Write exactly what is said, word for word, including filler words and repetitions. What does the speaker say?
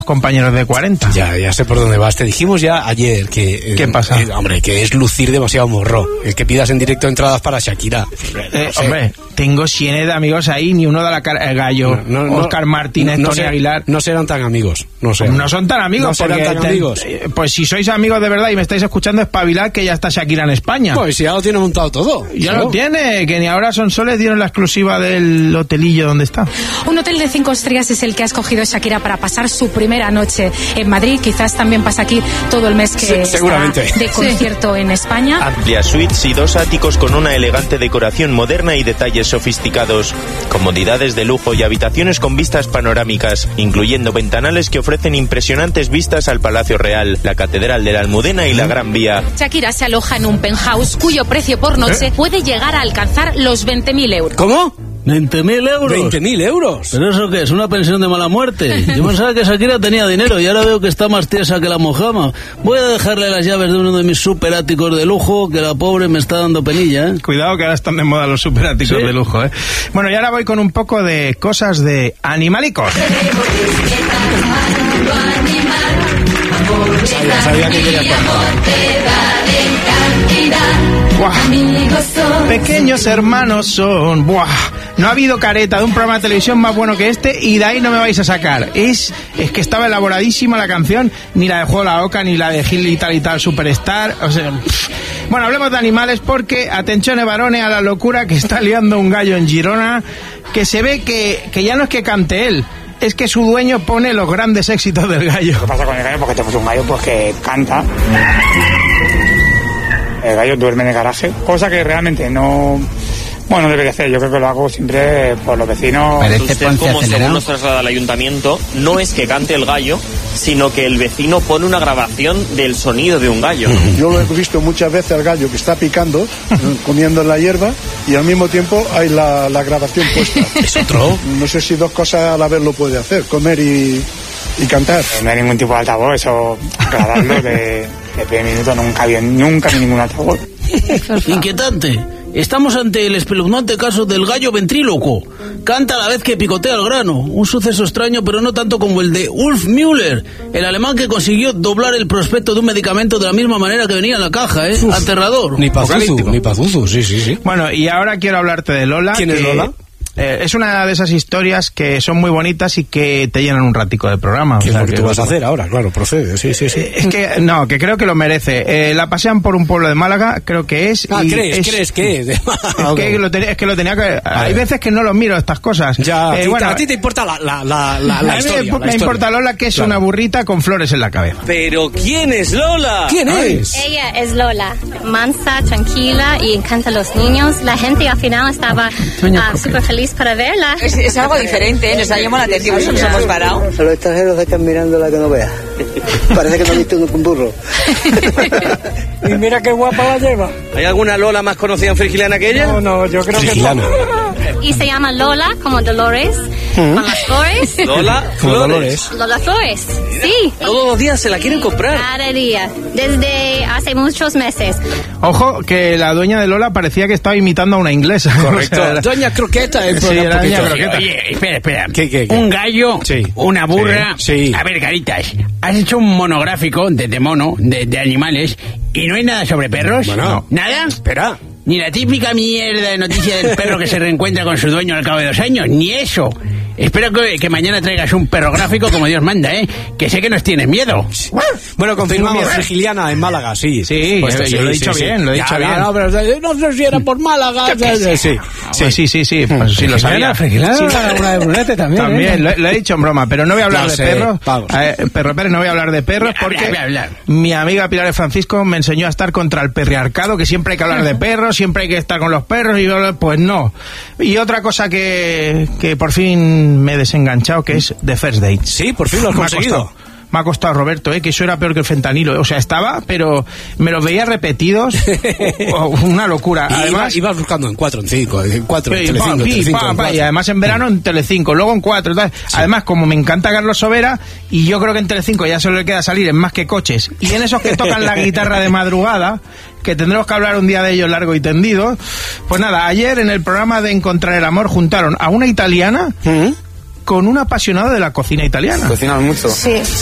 compañeros de cuarenta. Ya, ya sé por dónde vas. Te dijimos ya ayer que... ¿Qué eh, pasa? Eh, hombre, que es lucir demasiado morro. El que pidas en directo entradas para Shakira. Eh, No sé. hombre, tengo cienes de amigos ahí, ni uno da la cara. El Gallo, No, no, Óscar no, Martínez, no Tony ser- Aguilar. No serán tan amigos. No sé. No son tan amigos. No serán porque tan te- amigos. eh, Pues si sois amigos de verdad y me estáis escuchando, espabilad que ya está Shakira en España. Pues si ya lo tiene montado todo. Ya ¿no? lo tiene, que ni ahora son soles dieron la exclusiva del hotelillo donde está. Un hotel de cinco estrellas es el que ha escogido Shakira para pasar su primera noche en Madrid. Quizás también pasa aquí todo el mes que Sí, está seguramente. de concierto en España. Amplias suites y dos áticos con una elegante decoración moderna y detalles sofisticados. Comodidades de lujo y habitaciones con vistas panorámicas, incluyendo ventanales que ofrecen impresionantes vistas al Palacio Real, la Catedral de la Almudena y la Gran Vía. Shakira se aloja en un penthouse cuyo precio por noche ¿Eh? puede llegar a alcanzar los veinte mil euros. ¿Cómo? ¿veinte mil euros? ¿veinte mil euros? ¿Pero eso qué es? ¿Una pensión de mala muerte? Yo pensaba que Shakira tenía dinero y ahora veo que está más tiesa que la mojama. Voy a dejarle las llaves de uno de mis superáticos de lujo, que la pobre me está dando penilla, ¿eh? Cuidado que ahora están de moda los superáticos Sí. de lujo, ¿eh? Bueno, y ahora voy con un poco de cosas de animalicos. Sabía, sabía que querías Buah. Pequeños hermanos son. Buah. No ha habido careta de un programa de televisión más bueno que este y de ahí no me vais a sacar. Es, es que estaba elaboradísima la canción, ni la de Juego la Oca, ni la de Gil y tal y tal Superstar. O sea, pff. Bueno, hablemos de animales porque, atención varones a la locura que está liando un gallo en Girona, que se ve que, que ya no es que cante él, es que su dueño pone los grandes éxitos del gallo. ¿Qué pasa con el gallo? Porque tenemos un gallo pues que canta. El gallo duerme en el garaje, cosa que realmente no... Bueno, debe de hacer. Yo creo que lo hago siempre por los vecinos. Usted, como según nos traslada el ayuntamiento, no es que cante el gallo, sino que el vecino pone una grabación del sonido de un gallo. Yo lo he visto muchas veces al gallo que está picando, comiendo en la hierba, y al mismo tiempo hay la, la grabación puesta. ¿Es otro? No sé si dos cosas a la vez lo puede hacer, comer y, y cantar. No hay ningún tipo de altavoz, eso grabarlo de, de primer minuto nunca había nunca ni ningún altavoz. Inquietante. Estamos ante el espeluznante caso del gallo ventríloco. Canta a la vez que picotea el grano. Un suceso extraño, pero no tanto como el de Ulf Müller, el alemán que consiguió doblar el prospecto de un medicamento de la misma manera que venía en la caja, ¿eh? Uf. Aterrador. Ni Pazuzu, Apocalíptico. ni Pazuzu, sí, sí, sí. Bueno, y ahora quiero hablarte de Lola. ¿Quién es que, Lola? eh, es una de esas historias que son muy bonitas y que te llenan un ratico de programa. ¿Qué O es sea, lo que tú vas a lo- hacer ahora? Claro, procede, sí, sí, sí. Es que, no, que creo que lo merece. Eh, la pasean por un pueblo de Málaga, creo que es. Ah, y ¿crees? es- ¿Crees que? Es que, lo tenía, es que lo tenía que... Hay veces que no lo miro estas cosas. Ya, a Eh, ti- bueno, a ti te importa la, la, la, la, la a mí historia. me, la me historia. importa Lola, que es Claro. una burrita con flores en la cabeza. Pero ¿quién es Lola? ¿Quién Ay. es? Ella es Lola, mansa, tranquila y encanta a los niños. La gente al final estaba ah, súper feliz para verla. Es, es algo diferente, ¿eh? Nos ha llamado la atención, por eso nos hemos parado. A los extranjeros se están mirándola que no veas. Parece que no ha visto un burro. Y mira qué guapa la lleva. ¿Hay alguna Lola más conocida en Frigiliana que ella? No, no, yo creo Frigiliana. Y se llama Lola, como Dolores, con las flores. Lola Como Flores. Dolores. Lola Flores, sí. Todos los días se la quieren comprar. Cada día, desde hace muchos meses. Ojo, que la dueña de Lola parecía que estaba imitando a una inglesa. Correcto. O sea, era- Doña Croqueta. El Sí, programa era un Doña poquito. Croqueta. Oye, espera, espera. ¿Qué, qué, qué? Un gallo, Sí. una burra. Sí, sí. A ver, Caritas, has hecho un monográfico de, de mono, de, de animales, y no hay nada sobre perros. Bueno. ¿Nada? Espera. Ni la típica mierda de noticia del perro que se reencuentra con su dueño al cabo de dos años, ni eso. Espero que, que mañana traigas un perro gráfico como Dios manda, ¿eh? Que sé que nos tienes miedo. Bueno, confirmamos, Tengo miedo. Frigiliana en Málaga, sí. Sí, Pues yo- yo lo he dicho bien, lo he Ya, dicho ya, bien. No, pero no sé si era por Málaga. Sí, sí. Sí, sí, sí, sí, pues sí lo sabía. Frigiliana, Sí, una de Brunete también, También, ¿eh? lo, lo he dicho en broma, pero no voy a hablar No de sé, perros. vamos. Eh, Perro Pérez, no voy a hablar de perros Habla, porque habla, habla. mi amiga Pilar de Francisco me enseñó a estar contra el perriarcado, que siempre hay que hablar de perros, siempre hay que estar con los perros, y yo, pues no. Y otra cosa que, que por fin me he desenganchado, que es The First Date. Sí, por fin lo has Me ha conseguido. costado. Me ha costado, Roberto, ¿eh? Que eso era peor que el fentanilo. O sea, estaba, pero me los veía repetidos. Oh, una locura. Y Además, iba- ibas buscando en cuatro, en cinco, en cuatro, en y Telecinco, pa, en pi, Telecinco, pa, en pa, cuatro. y además en verano en Telecinco, luego en cuatro. Tal. Además, como me encanta Carlos Sobera, y yo creo que en Telecinco ya solo le queda salir en Más que Coches, y en esos que tocan la guitarra de madrugada, que tendremos que hablar un día de ellos largo y tendido. Pues nada, ayer en el programa de Encontrar el Amor juntaron a una italiana ¿Mm? con un apasionado de la cocina italiana. ¿Cocinas mucho? Sí.